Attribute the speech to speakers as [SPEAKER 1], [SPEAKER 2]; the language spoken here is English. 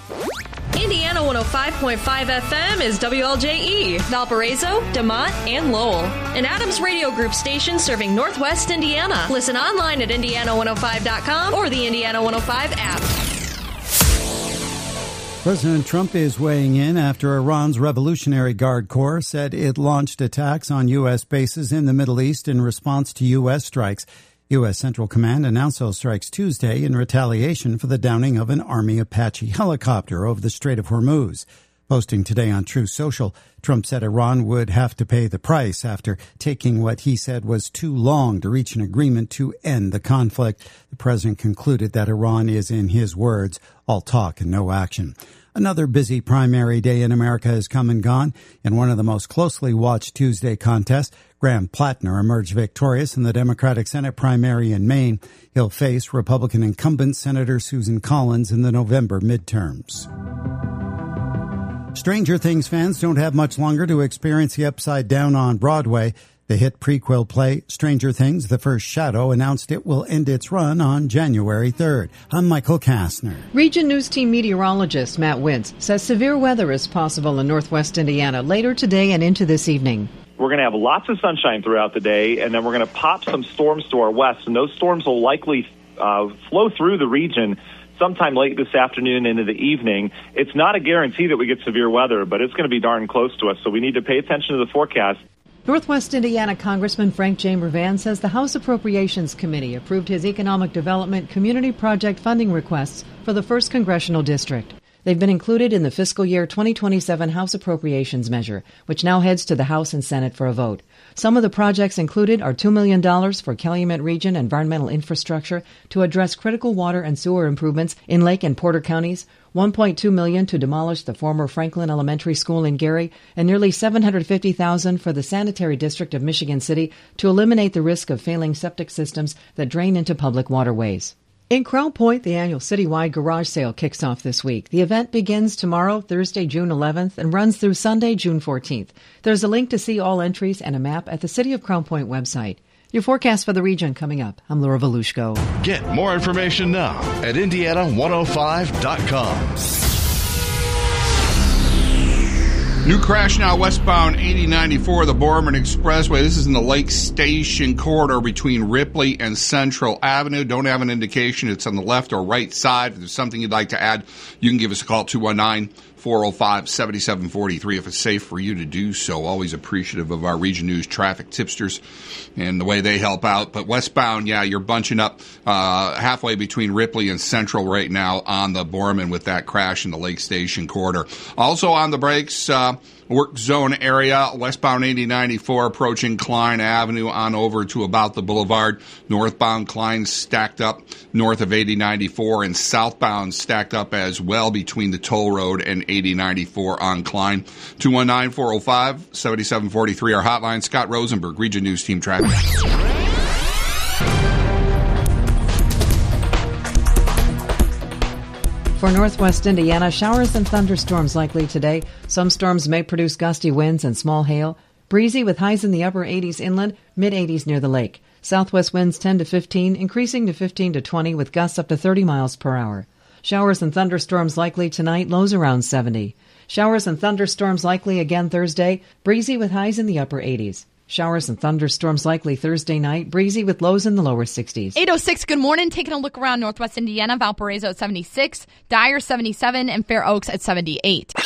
[SPEAKER 1] Indiana 105.5 FM is WLJE, Valparaiso, DeMont, and Lowell. An Adams Radio Group station serving Northwest Indiana. Listen online at Indiana105.com or the Indiana 105 app.
[SPEAKER 2] President Trump is weighing in after Iran's Revolutionary Guard Corps said it launched attacks on U.S. bases in the Middle East in response to U.S. strikes. U.S. Central Command announced those strikes Tuesday in retaliation for the downing of an Army Apache helicopter over the Strait of Hormuz. Posting today on Truth Social, Trump said Iran would have to pay the price after taking what he said was too long to reach an agreement to end the conflict. The president concluded that Iran is, in his words, all talk and no action. Another busy primary day in America has come and gone. In one of the most closely watched Tuesday contests, Graham Plattner emerged victorious in the Democratic Senate primary in Maine. He'll face Republican incumbent Senator Susan Collins in the November midterms. Stranger Things fans don't have much longer to experience the Upside Down on Broadway. The hit prequel play, Stranger Things, The First Shadow, announced it will end its run on January 3rd. I'm Michael Kastner.
[SPEAKER 3] Region News Team meteorologist Matt Wintz says severe weather is possible in northwest Indiana later today and into this evening.
[SPEAKER 4] We're going to have lots of sunshine throughout the day, and then we're going to pop some storms to our west, and those storms will likely flow through the region sometime late this afternoon into the evening. It's not a guarantee that we get severe weather, but it's going to be darn close to us, so we need to pay attention to the forecast.
[SPEAKER 3] Northwest Indiana Congressman Frank Jamer-Van says the House Appropriations Committee approved his Economic Development Community Project funding requests for the 1st Congressional District. They've been included in the fiscal year 2027 House Appropriations measure, which now heads to the House and Senate for a vote. Some of the projects included are $2 million for Calumet Region environmental infrastructure to address critical water and sewer improvements in Lake and Porter counties, $1.2 million to demolish the former Franklin Elementary School in Gary, and nearly $750,000 for the Sanitary District of Michigan City to eliminate the risk of failing septic systems that drain into public waterways. In Crown Point, the annual citywide garage sale kicks off this week. The event begins tomorrow, Thursday, June 11th, and runs through Sunday, June 14th. There's a link to see all entries and a map at the City of Crown Point website. Your forecast for the region coming up. I'm Laura Volushko.
[SPEAKER 5] Get more information now at Indiana105.com.
[SPEAKER 6] New crash now westbound 8094, the Borman Expressway. This is in the Lake Station corridor between Ripley and Central Avenue. Don't have an indication it's on the left or right side. If there's something you'd like to add, you can give us a call, 219-405-7743 if it's safe for you to do so. Always appreciative of our Region News traffic tipsters and the way they help out. But westbound, yeah, you're bunching up halfway between Ripley and Central right now on the Borman with that crash in the Lake Station corridor. Also on the brakes, work zone area, westbound 8094 approaching Klein Avenue on over to about the Boulevard. Northbound Klein stacked up north of 8094 and southbound stacked up as well between the toll road and 8094 on Klein. 219-405-7743, our hotline. Scott Rosenberg, Region News Team Traffic.
[SPEAKER 3] For northwest Indiana, showers and thunderstorms likely today. Some storms may produce gusty winds and small hail. Breezy with highs in the upper 80s inland, mid-80s near the lake. Southwest winds 10 to 15, increasing to 15 to 20 with gusts up to 30 miles per hour. Showers and thunderstorms likely tonight, lows around 70. Showers and thunderstorms likely again Thursday, breezy with highs in the upper 80s. Showers and thunderstorms likely Thursday night, breezy with lows in the lower 60s.
[SPEAKER 7] 8:06, good morning. Taking a look around northwest Indiana, Valparaiso at 76, Dyer 77, and Fair Oaks at 78.